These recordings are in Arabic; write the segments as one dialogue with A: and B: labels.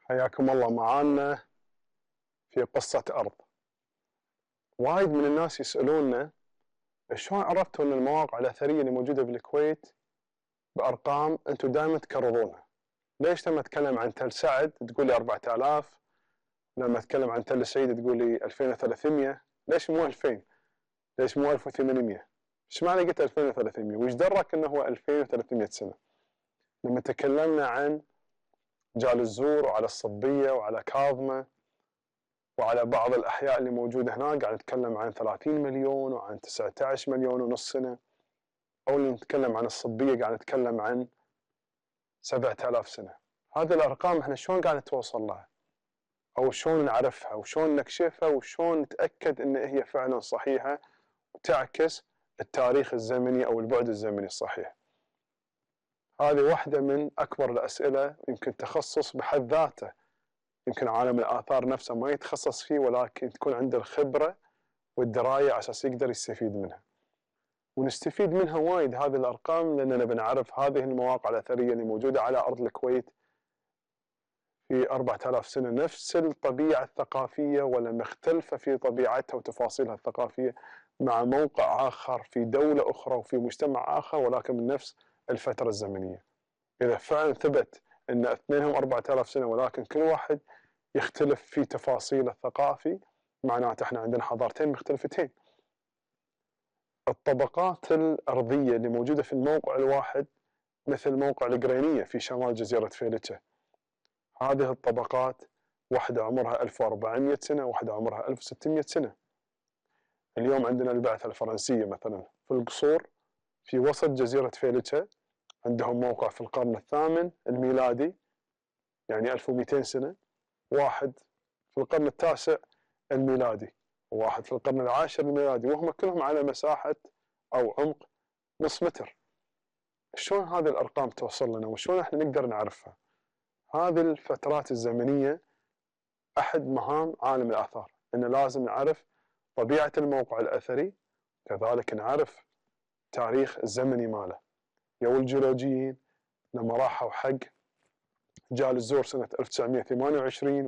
A: حياكم الله معانا في قصة أرض. وايد من الناس يسألوننا شلون عرفتوا أن المواقع الأثرية اللي موجودة بالكويت بأرقام أنتم دائما تكررونها؟ ليش لما أتكلم عن تل سعد تقول لي 4000، لما أتكلم عن تل سعيد تقول لي 2300؟ ليش مو 2000؟ ليش مو 1800؟ ايش معنى قلت 2300؟ وش درك أنه هو 2300 سنة؟ لما تكلمنا عن جال الزور وعلى الصبية وعلى كاظمة وعلى بعض الأحياء اللي موجودة هناك، قاعد نتكلم عن 30 مليون وعن 19 مليون ونص سنة، أو اللي نتكلم عن الصبية قاعد نتكلم عن 7000 سنة. هذه الأرقام احنا شلون قاعد نتوصل لها؟ أو شلون نعرفها وشلون نكشفها وشلون نتأكد أن هي فعلا صحيحة وتعكس التاريخ الزمني أو البعد الزمني الصحيح؟ هذه واحدة من أكبر الأسئلة، يمكن تخصص بحد ذاته، يمكن عالم الآثار نفسه ما يتخصص فيه، ولكن تكون عنده الخبرة والدراية على أساس يقدر يستفيد منها. ونستفيد منها وايد هذه الأرقام لأننا بنعرف هذه المواقع الأثرية اللي موجودة على أرض الكويت في 4000 سنة نفس الطبيعة الثقافية ولا مختلفة في طبيعتها وتفاصيلها الثقافية مع موقع آخر في دولة أخرى وفي مجتمع آخر، ولكن من نفس الفترة الزمنية. إذا فعلا ثبت أن اثنينهم 4000 سنة ولكن كل واحد يختلف في تفاصيل الثقافي، معناته احنا عندنا حضارتين مختلفتين. الطبقات الأرضية اللي موجودة في الموقع الواحد مثل موقع القرينية في شمال جزيرة فيلتشة، هذه الطبقات واحدة عمرها 1400 سنة، واحدة عمرها 1600 سنة. اليوم عندنا البعثة الفرنسية مثلا في القصور في وسط جزيرة فيلتشة، عندهم موقع في القرن الثامن الميلادي يعني 1200 سنة، واحد في القرن التاسع الميلادي، وواحد في القرن العاشر الميلادي، وهم كلهم على مساحة أو عمق نص متر. شلون هذه الأرقام توصل لنا وشلون احنا نقدر نعرفها؟ هذه الفترات الزمنية أحد مهام عالم الآثار، إنه لازم نعرف طبيعة الموقع الأثري، كذلك نعرف تاريخ الزمني ماله. يو الجيولوجيين لما راحوا حق جال الزور سنة 1928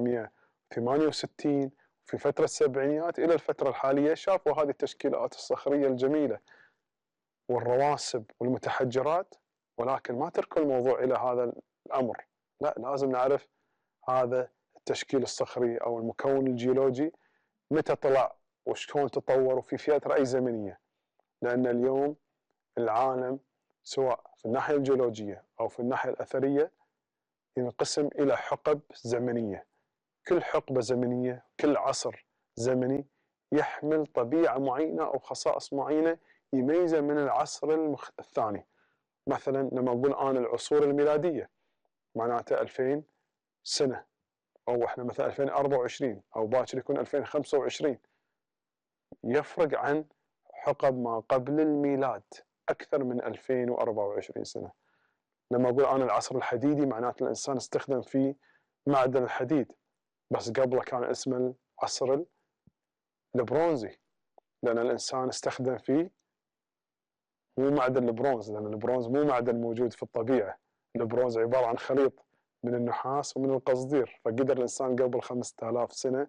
A: و1968 في فترة السبعينيات إلى الفترة الحالية، شافوا هذه التشكيلات الصخرية الجميلة والرواسب والمتحجرات، ولكن ما تركوا الموضوع إلى هذا الأمر. لا، لازم نعرف هذا التشكيل الصخري أو المكون الجيولوجي متى طلع وشلون تطور وفي فترة أي زمنية، لأن اليوم العالم سواء في الناحية الجيولوجية أو في الناحية الأثرية ينقسم إلى حقب زمنية. كل حقبة زمنية، كل عصر زمني يحمل طبيعة معينة أو خصائص معينة يميزه من العصر الثاني. مثلا لما أقول أنا العصور الميلادية معناته 2000 سنة، أو إحنا مثلا 2024 أو باكر يكون 2025، يفرق عن حقب ما قبل الميلاد أكثر من 2024 سنة. لما أقول أنا العصر الحديدي معناته الإنسان استخدم فيه معدن الحديد، بس قبله كان اسمه العصر البرونزي، لأن الإنسان استخدم فيه مو معدن البرونز، لأن البرونز مو معدن موجود في الطبيعة. البرونز عبارة عن خليط من النحاس ومن القصدير، فقدر الإنسان قبل 5000 سنة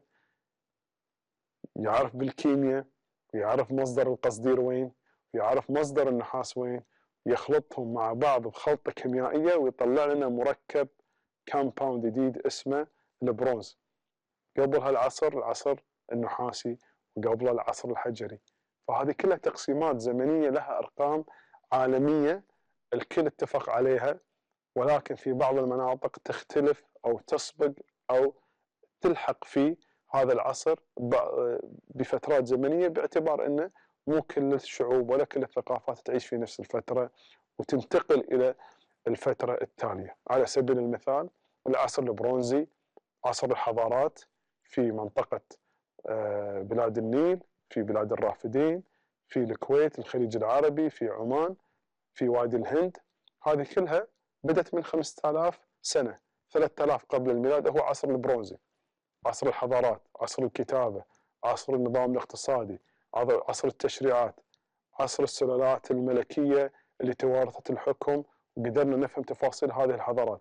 A: يعرف بالكيمياء ويعرف مصدر القصدير وين ويعرف مصدر النحاس وين، يخلطهم مع بعض بخلطة كيميائية ويطلع لنا مركب كامباوند جديد اسمه البرونز. قبل هالعصر العصر النحاسي، وقبله العصر الحجري. فهذه كلها تقسيمات زمنية لها أرقام عالمية الكل اتفق عليها، ولكن في بعض المناطق تختلف أو تسبق أو تلحق في هذا العصر بفترات زمنية، باعتبار أنه مو كل الشعوب ولا كل الثقافات تعيش في نفس الفترة وتنتقل إلى الفترة التالية. على سبيل المثال العصر البرونزي عصر الحضارات في منطقة بلاد النيل، في بلاد الرافدين، في الكويت، الخليج العربي، في عمان، في وادي الهند. هذه كلها بدأت من 5000 سنة. 3000 قبل الميلاد هو عصر البرونزي، عصر الحضارات، عصر الكتابة، عصر النظام الاقتصادي، عصر التشريعات، عصر السلالات الملكية اللي توارثت الحكم وقدرنا نفهم تفاصيل هذه الحضارات.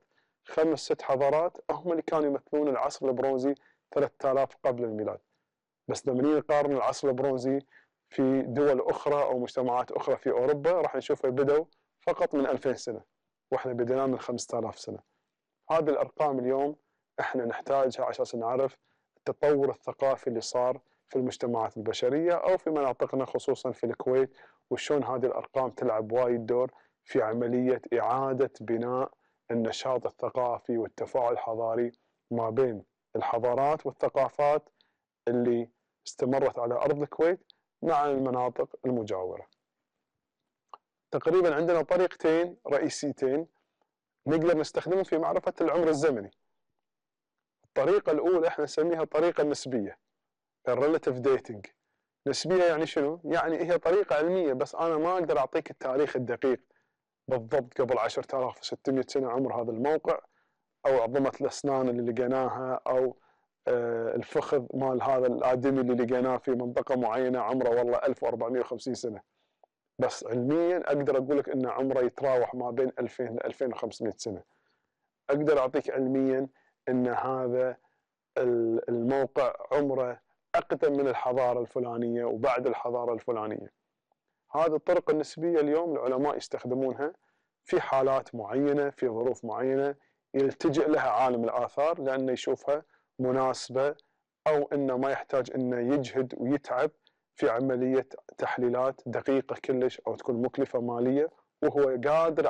A: 5 6 حضارات هم اللي كانوا يمثلون العصر البرونزي 3000 قبل الميلاد. بس لما نيجي نقارن العصر البرونزي في دول اخرى او مجتمعات اخرى في اوروبا راح نشوفها بدوا فقط من 2000 سنه، واحنا بدينا من 5000 سنه. هذه الارقام اليوم احنا نحتاجها عشان نعرف التطور الثقافي اللي صار في المجتمعات البشريه او في مناطقنا خصوصا في الكويت، وشون هذه الارقام تلعب وايد دور في عمليه اعاده بناء النشاط الثقافي والتفاعل الحضاري ما بين الحضارات والثقافات اللي استمرت على ارض الكويت مع المناطق المجاوره. تقريبا عندنا طريقتين رئيسيتين نقدر نستخدمهم في معرفه العمر الزمني. الطريقه الاولى احنا نسميها الطريقه النسبيه، الريلاتيف ديتنج. نسبيه يعني شنو؟ يعني هي طريقه علميه بس انا ما اقدر اعطيك التاريخ الدقيق بالضبط قبل 10600 سنه عمر هذا الموقع، او عظمه الاسنان اللي لقيناها، او الفخذ مال هذا الادمي اللي لقيناه في منطقه معينه عمره والله 1450 سنه. بس علميا اقدر اقول لك ان عمره يتراوح ما بين 2000 ل 2500 سنه. اقدر اعطيك علميا ان هذا الموقع عمره اقدم من الحضاره الفلانيه وبعد الحضاره الفلانيه. هذه الطرق النسبيه اليوم العلماء يستخدمونها في حالات معينه في ظروف معينه يلتجئ لها عالم الاثار لانه يشوفها مناسبه، او انه ما يحتاج انه يجهد ويتعب في عمليه تحليلات دقيقه كلش او تكون مكلفه ماليه، وهو قادر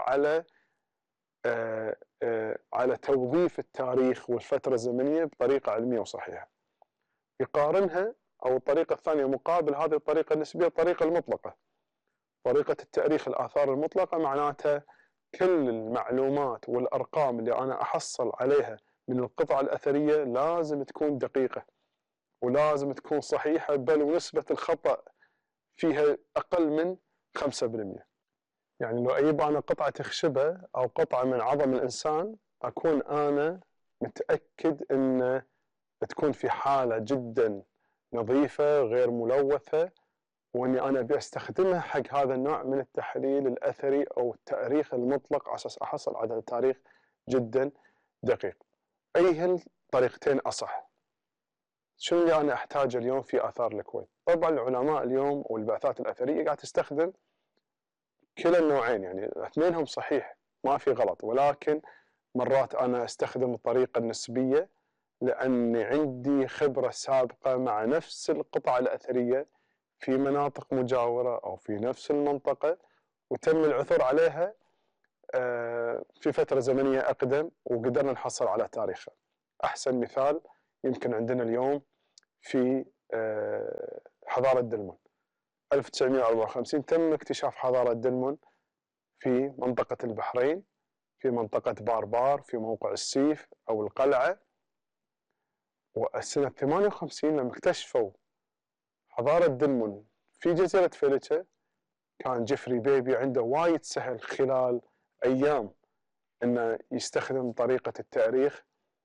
A: على توظيف التاريخ والفتره الزمنيه بطريقه علميه وصحيحه. يقارنها او الطريقه الثانيه مقابل هذه الطريقه النسبيه الطريقه المطلقه. طريقه التاريخ الاثار المطلقه معناتها كل المعلومات والارقام اللي انا احصل عليها من القطع الاثريه لازم تكون دقيقه ولازم تكون صحيحه، بل ونسبه الخطا فيها اقل من 5%. يعني لو اجيب انا قطعه خشبه او قطعه من عظم الانسان اكون انا متاكد ان تكون في حاله جدا نظيفه غير ملوثه، واني انا ابي استخدمها حق هذا النوع من التحليل الاثري او التاريخ المطلق على اساس احصل على تاريخ جدا دقيق. اي الطريقتين اصح؟ شنو اللي انا احتاجه اليوم في اثار الكويت؟ طبعا العلماء اليوم والبعثات الاثريه قاعد تستخدم كلا النوعين، يعني اثنينهم صحيح ما في غلط، ولكن مرات انا استخدم الطريقه النسبيه لاني عندي خبره سابقه مع نفس القطع الاثريه في مناطق مجاوره او في نفس المنطقه وتم العثور عليها في فتره زمنيه اقدم وقدرنا نحصل على تاريخها. احسن مثال يمكن عندنا اليوم في حضاره دلمون. 1954 تم اكتشاف حضاره دلمون في منطقه البحرين، في منطقه باربار، في موقع السيف او القلعه. والسنه 58 لما اكتشفوا حضاره دلمون في جزيره فيليتشا كان جيفري بيبي عنده وايد سهل خلال ايام انه يستخدم طريقه التاريخ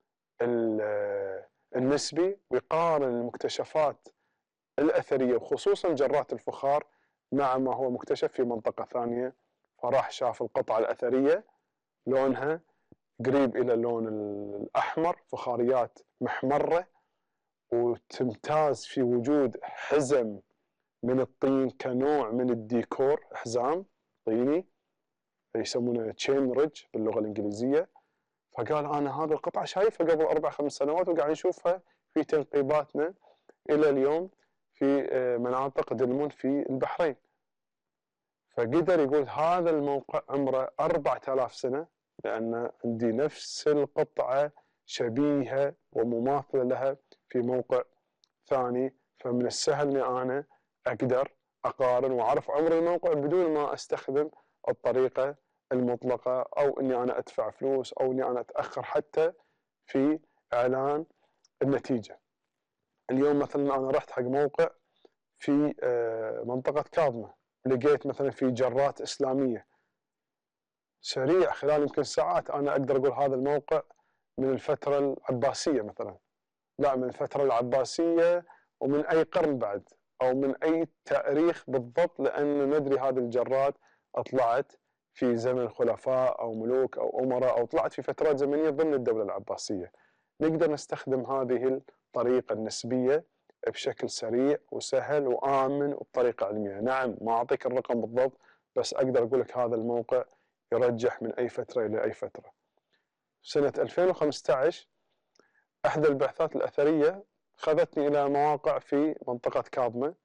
A: النسبي ويقارن المكتشفات الاثريه وخصوصا جرات الفخار مع ما هو مكتشف في منطقه ثانيه، فراح شاف القطعه الاثريه لونها قريب الى اللون الاحمر، فخاريات محمره وتمتاز في وجود حزم من الطين كنوع من الديكور، حزام طيني يسمونه تشين ريدج باللغه الانجليزيه. فقال انا هذه القطعه شايفها قبل 4-5 سنوات وقاعد نشوفها في تنقيباتنا الى اليوم في مناطق دلمون في البحرين. فقدر يقول هذا الموقع عمره 4000 سنه لان عندي نفس القطعه شبيهه ومماثله لها في موقع ثاني، فمن السهل اني انا اقدر اقارن واعرف عمر الموقع بدون ما استخدم الطريقه المطلقه او اني انا ادفع فلوس او اني انا اتاخر حتى في اعلان النتيجه. اليوم مثلا انا رحت حق موقع في منطقه كاظمه، لقيت مثلا في جرات اسلاميه سريع خلال يمكن ساعات انا اقدر اقول هذا الموقع من الفتره العباسيه مثلا، لا من الفتره العباسيه ومن اي قرن بعد او من اي تاريخ بالضبط، لان ندري هذه الجرات طلعت في زمن خلفاء أو ملوك أو أمراء، أو طلعت في فترات زمنية ضمن الدولة العباسية. نقدر نستخدم هذه الطريقة النسبية بشكل سريع وسهل وآمن وبطريقة علمية. نعم، ما أعطيك الرقم بالضبط، بس أقدر أقول لك هذا الموقع يرجح من أي فترة إلى أي فترة. سنة 2015 أحدى البعثات الأثرية خذتني إلى مواقع في منطقة كاظمة،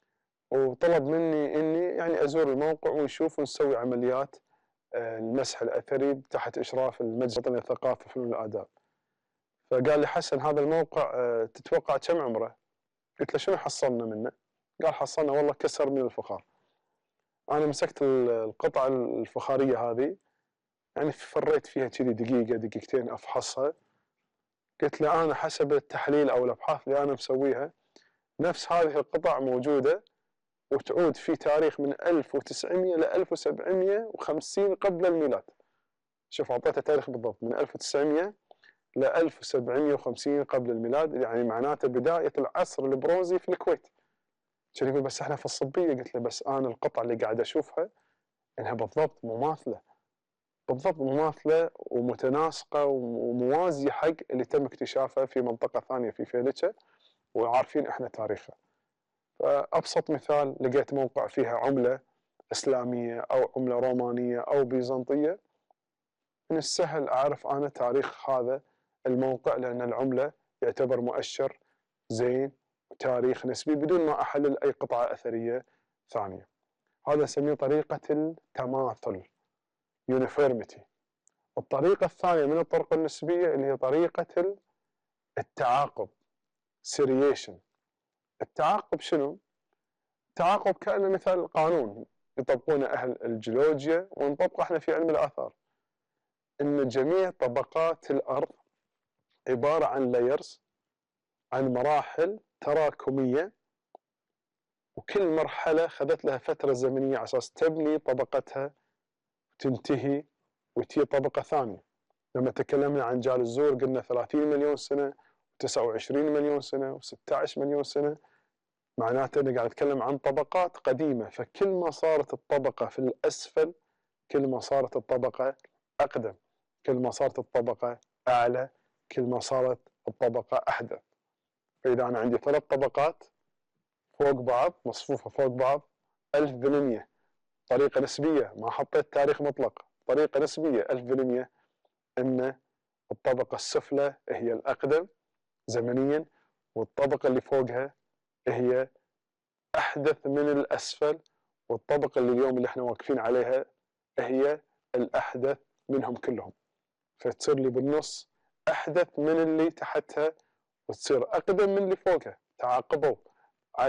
A: وطلب مني إني يعني أزور الموقع ونشوف ونسوي عمليات المسح الأثري تحت إشراف المجلس الوطني للثقافة والفنون والآداب. فقال لي حسن هذا الموقع تتوقع كم عمره؟ قلت له شنو حصلنا منه؟ قال حصلنا والله كسر من الفخار. أنا مسكت القطعة الفخارية هذه، يعني فريت فيها كذي دقيقة دقيقتين أفحصها. قلت له أنا حسب التحليل أو الأبحاث اللي أنا مسويها، نفس هذه القطع موجودة وتعود في تاريخ من 1900 ل 1750 قبل الميلاد. شوف أعطيته تاريخ بالضبط، من 1900 ل 1750 قبل الميلاد، يعني معناته بداية العصر البرونزي في الكويت. كان يقول بس احنا في الصبية. قلت له بس أنا القطع اللي قاعد أشوفها إنها بالضبط مماثلة، بالضبط مماثلة ومتناسقة وموازية حق اللي تم اكتشافه في منطقة ثانية في فيلتشة، وعارفين احنا تاريخه. فأبسط مثال، لقيت موقع فيها عملة إسلامية أو عملة رومانية أو بيزنطية، من السهل أعرف أنا تاريخ هذا الموقع، لأن العملة يعتبر مؤشر زين وتاريخ نسبي بدون ما أحلل أي قطعة أثرية ثانية. هذا نسميه طريقة التماثل، uniformity. الطريقة الثانية من الطرق النسبية اللي هي طريقة التعاقب، seriation. التعاقب شنو؟ التعاقب كأنه مثل قانون يطبقونه أهل الجيولوجيا ونطبقه احنا في علم الآثار، إن جميع طبقات الأرض عبارة عن layers، عن مراحل تراكمية، وكل مرحلة خذت لها فترة زمنية على أساس تبني طبقتها وتنتهي وتجي طبقة ثانية. لما تكلمنا عن جال الزور قلنا 30 مليون سنة، 29 مليون سنة، و16 مليون سنة، معناته أنا قاعد أتكلم عن طبقات قديمة. فكل ما صارت الطبقة في الأسفل كل ما صارت الطبقة أقدم، كل ما صارت الطبقة أعلى، كل ما صارت الطبقة أحدث. فإذا أنا عندي 3 طبقات فوق بعض مصفوفة فوق بعض 1000%، طريقة نسبية، ما حطيت تاريخ مطلق، طريقة نسبية 1000%، أن الطبقة السفلى هي الأقدم زمنيا، والطبقة اللي فوقها هي أحدث من الأسفل، والطبقة اللي اليوم اللي احنا واقفين عليها هي الأحدث منهم كلهم. فتصير لي بالنص أحدث من اللي تحتها وتصير أقدم من اللي فوقها، تعاقبوا.